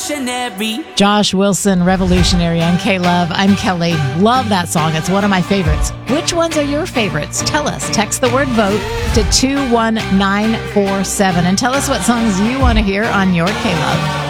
revolutionary. Josh Wilson, Revolutionary on K-Love. I'm Kelly. Love that song. It's one of my favorites. Which ones are your favorites? Tell us. Text the word VOTE to 21947 and tell us what songs you want to hear on your K-Love.